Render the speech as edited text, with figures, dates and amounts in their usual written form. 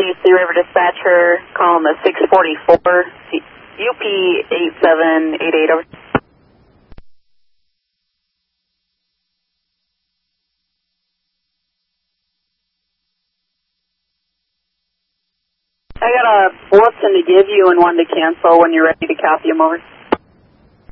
Sea River Dispatcher, calling the 644, UP 8788 over. I got a bulletin to give you and one to cancel when you're ready to copy them over.